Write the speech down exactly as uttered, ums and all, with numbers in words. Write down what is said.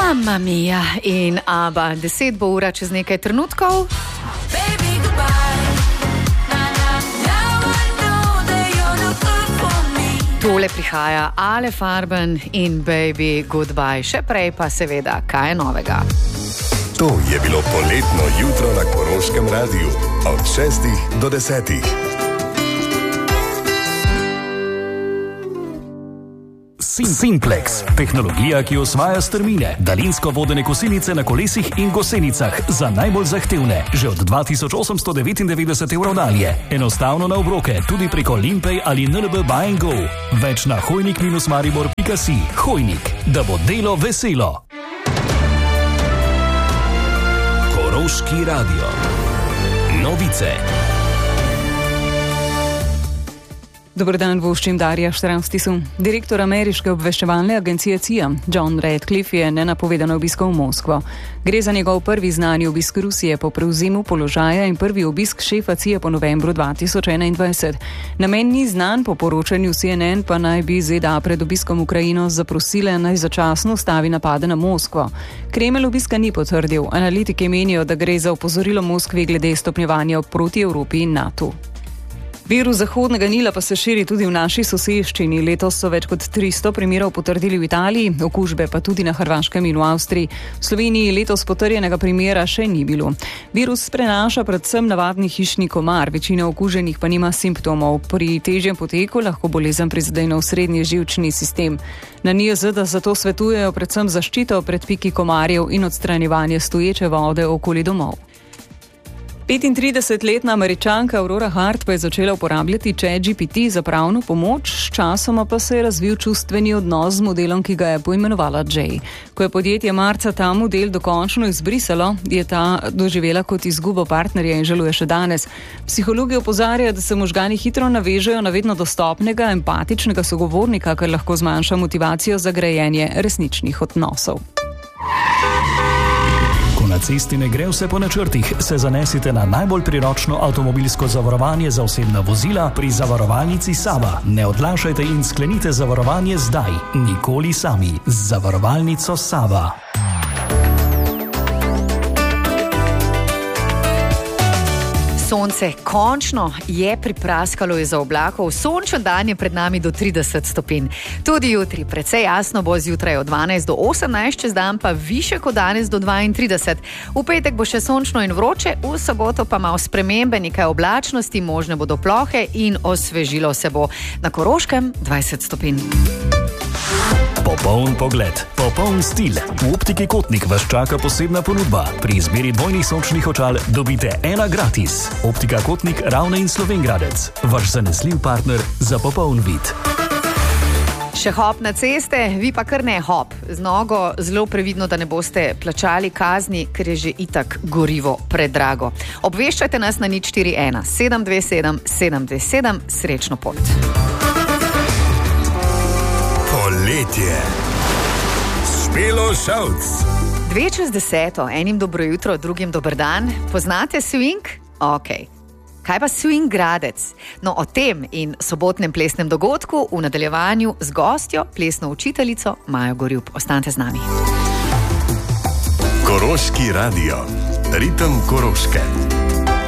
Mamma mia in Abba, deset bo ura čez nekaj trenutkov. Tole prihaja Ale Farben in Baby Goodbye. Še prej pa seveda, kaj je novega. To je bilo poletno jutro na Koroškem radiju od šestih do desetih. Simplex, tehnologija, ki osvaja strmine, daljinsko vodene kosilnice na kolesih in gosenicah za najbolj zahtevne, že od dva tisoč osemsto devetindevetdeset evrov dalje. Enostavno na obroke, tudi preko Limpay ali N L B Buy and Go. Več na hojnik maribor pika si. Hojnik, da bo delo veselo. Koroški radio. Novice. Dobar dan, voščim Darja Štravstisu. Direktor ameriške obveščevalne agencije C I A, John Radcliffe, je nenapovedano obiskal Moskvo. Gre za njegov prvi znani obisk Rusije po prevzemu položaja in prvi obisk šefa C I A po novembru dva tisoč enaindvajset. Namen ni znan, po poročanju C N N pa naj bi Z D A pred obiskom Ukrajino zaprosile, naj začasno ustavi napade na Moskvo. Kremelj obiska ni potrdil. Analitiki menijo, da gre za opozorilo Moskvi glede stopnjevanja proti Evropi in NATO. Virus Zahodnega Nila pa se širi tudi v naši soseščini. Letos so več kot tristo primerov potrdili v Italiji, okužbe pa tudi na Hrvaškem in v Avstriji. V Sloveniji letos potrjenega primera še ni bilo. Virus prenaša predvsem navadni hišni komar, večina okuženih pa nima simptomov. Pri težjem poteku lahko bolezen prizadene osrednji živčni sistem. Na N I J Z zato svetujejo predvsem zaščito pred piki komarjev in odstranjevanje stoječe vode okoli domov. petintridesetletna Američanka Aurora Hart pa je začela uporabljati ChatGPT za pravno pomoč, sčasoma pa se je razvil čustveni odnos z modelom, ki ga je poimenovala Jay. Ko je podjetje marca ta model dokončno izbrisalo, je ta doživela kot izgubo partnerja in žaluje še danes. Psihologi opozarjajo, da se možgani hitro navežejo na vedno dostopnega, empatičnega sogovornika, kar lahko zmanjša motivacijo za grajenje resničnih odnosov. Na cesti ne gre vse po načrtih, se zanesite na najbolj priročno avtomobilsko zavarovanje za osebna vozila pri zavarovalnici Sava. Ne odlašajte in sklenite zavarovanje zdaj, nikoli sami. Z zavarovalnico Sava. Sonce končno je pripraskalo izza oblakov. Sončen dan je pred nami do trideset stopinj. Tudi jutri precej jasno bo, zjutraj od dvanajst do osemnajst, čez dan pa više kot danes do dvaintrideset. V petek bo še sončno in vroče, v soboto pa malo spremembe, nekaj oblačnosti, možne bodo plohe in osvežilo se bo. Na Koroškem dvajset stopinj. Popoln pogled, popoln stil. V Optiki Kotnik vas čaka posebna ponudba. Pri izbiri dvojnih sončnih očal dobite ena gratis. Optika Kotnik, Ravne in Slovenjgradec. Vaš zanesljiv partner za popoln vid. Še hop na ceste, vi pa kar ne hop. Z nogo zelo previdno, da ne boste plačali kazni, ker je že itak gorivo predrago. Obveščajte nas na nič štiri ena sedem dve sedem sedem dve sedem. Srečno pot. Poletje. Špelo Šavc. Dve čez deseto, enim dobro jutro, drugim dober dan. Poznate swing? Ok. Kaj pa swing gradec? No, o tem in sobotnem plesnem dogodku v nadaljevanju z gostjo, plesno učiteljico Majo Gorjup. Ostanite z nami. Koroški radio. Ritem Koroške.